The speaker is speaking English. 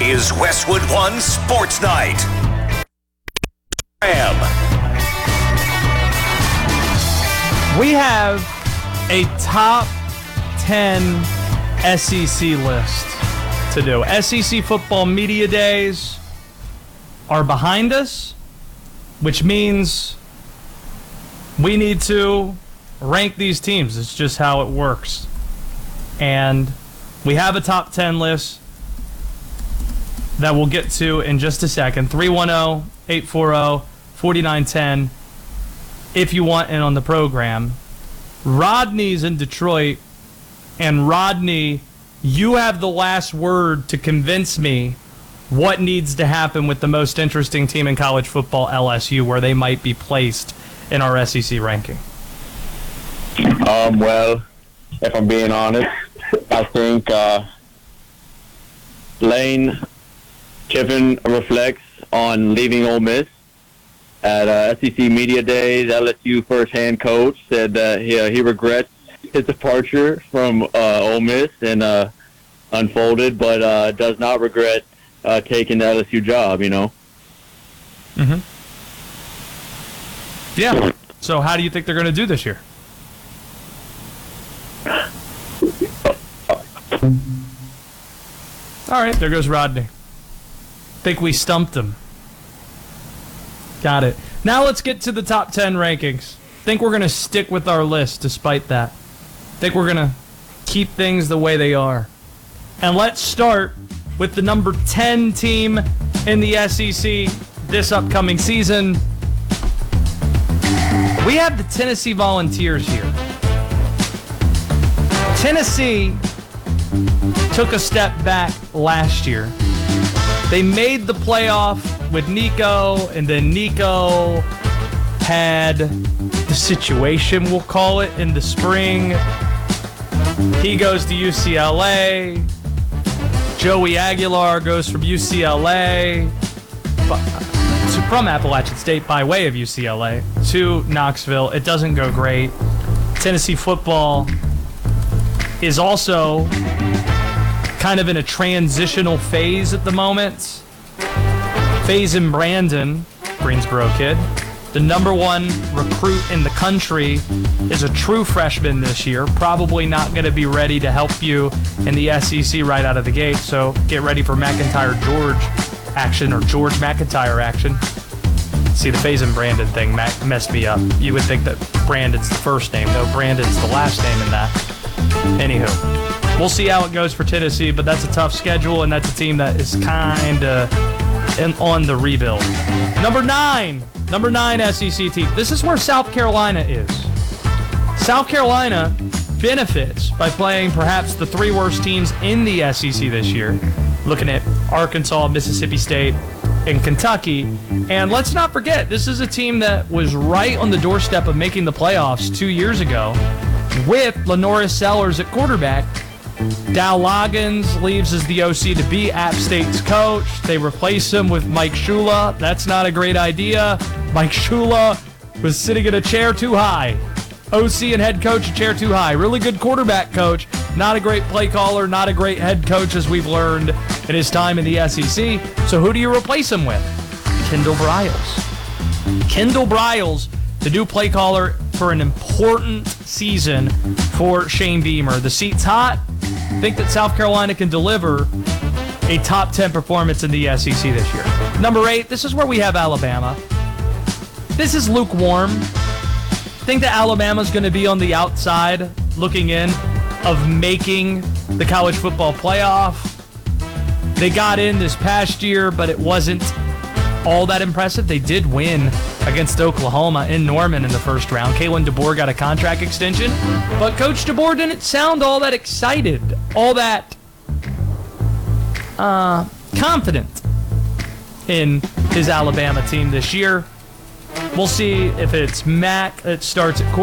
is Westwood One Sports Night. We have a top 10 SEC list to do. SEC football media days are behind us, which means we need to rank these teams. It's just how it works. And we have a top 10 list that we'll get to in just a second. 310-840-4910 if you want in on the program. Rodney's in Detroit, and Rodney, you have the last word to convince me what needs to happen with the most interesting team in college football, LSU, where they might be placed in our SEC ranking. Well, if I'm being honest, I think Lane Kiffin reflects on leaving Ole Miss. At SEC Media Days, LSU first-hand coach said that he regrets his departure from Ole Miss and unfolded, but does not regret taking the LSU job, you know? Mm-hmm. Yeah. So how do you think they're going to do this year? All right, there goes Rodney. Think we stumped him. Got it. Now let's get to the top 10 rankings. Think we're going to stick with our list despite that. Think we're going to keep things the way they are. And let's start with the number 10 team in the SEC this upcoming season. We have the Tennessee Volunteers here. Tennessee took a step back last year. They made the playoff with Nico, and then Nico had the situation, we'll call it, in the spring. He goes to UCLA. Joey Aguilar goes from UCLA, from Appalachian State by way of UCLA, to Knoxville. It doesn't go great. Tennessee football is also kind of in a transitional phase at the moment. Faison Brandon, Greensboro kid, the number one recruit in the country, is a true freshman this year. Probably not going to be ready to help you in the SEC right out of the gate. So get ready for McIntyre George action, or George McIntyre action. See, the Faison Brandon thing messed me up. You would think that Brandon's the first name. No, Brandon's the last name in that. Anywho, we'll see how it goes for Tennessee, but that's a tough schedule, and that's a team that is kind of on the rebuild. Number nine SEC team. This is where South Carolina is. South Carolina benefits by playing perhaps the three worst teams in the SEC this year. Looking at Arkansas, Mississippi State, and Kentucky. And let's not forget, this is a team that was right on the doorstep of making the playoffs 2 years ago with Lenoris Sellers at quarterback. Dow Loggins leaves as the OC to be App State's coach. They replace him with Mike Shula. That's not a great idea. Mike Shula was sitting in a chair too high. OC and head coach, a chair too high. Really good quarterback coach. Not a great play caller. Not a great head coach, as we've learned in his time in the SEC. So who do you replace him with? Kendall Briles. Kendall Briles, the new play caller for an important season for Shane Beamer. The seat's hot. Think that South Carolina can deliver a top 10 performance in the SEC this year. Number 8, this is where we have Alabama. This is lukewarm. Think that Alabama's going to be on the outside looking in of making the college football playoff. They got in this past year, but it wasn't all that impressive. They did win against Oklahoma in Norman in the first round. Kalen DeBoer got a contract extension, but Coach DeBoer didn't sound all that excited, all that confident in his Alabama team this year. We'll see if it's Mac that starts at quarterback.